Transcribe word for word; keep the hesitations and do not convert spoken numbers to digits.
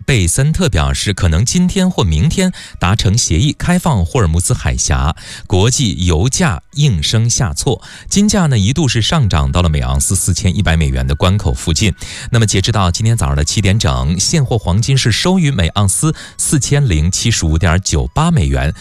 贝森特表示，可能今天或明天达成协议，开放霍尔木兹海峡。国际油价应声下挫，金价呢一度是上涨到了每盎司四千一百美元的关口附近。那么截止到今天早上的七点整，现货黄金是收于每盎司四千零七十五点九八美元，